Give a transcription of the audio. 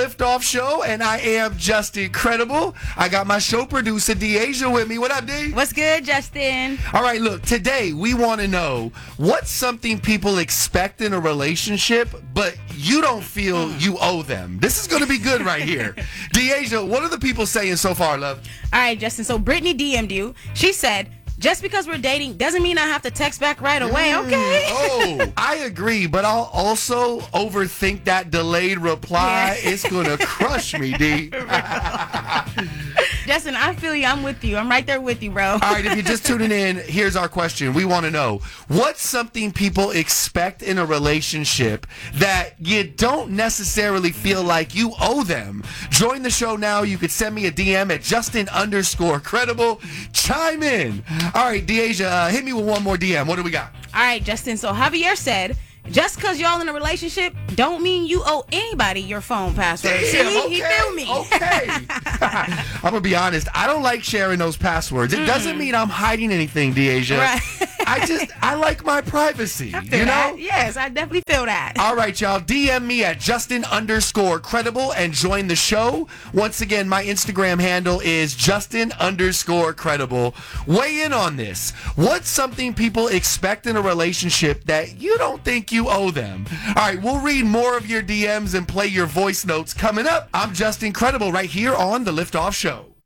Liftoff Show, and I am Justin Credible. I got my show producer, Deasia, with me. What up, D? What's good, Justin? All right, look, today we want to know what's something people expect in a relationship, but you don't feel you owe them. This is going to be good right here. Deasia, what are the people saying so far, love? All right, Justin. So Brittany DM'd you. She said, just because we're dating doesn't mean I have to text back right away, okay? Oh, I agree, but I'll also overthink that delayed reply. Yeah. It's going to crush me, D. Justin, I feel you. I'm with you. I'm right there with you, bro. All right, if you're just tuning in, here's our question. We want to know, what's something people expect in a relationship that you don't necessarily feel like you owe them? Join the show now. You could send me a DM at Justin_Credible. Chime in. All right, Deasia, hit me with one more DM. What do we got? All right, Justin. So Javier said, just because y'all in a relationship don't mean you owe anybody your phone password. Damn, See? He feel me. Okay. I'm going to be honest. I don't like sharing those passwords. It doesn't mean I'm hiding anything, Deasia. Right. I like my privacy. I feel that. Yes, I definitely feel that. All right, y'all. DM me at Justin_Credible and join the show. Once again, my Instagram handle is Justin_Credible. Weigh in on this. What's something people expect in a relationship that you don't think you owe them? All right, we'll read more of your DMs and play your voice notes coming up. I'm Justin Credible right here on The Liftoff Show.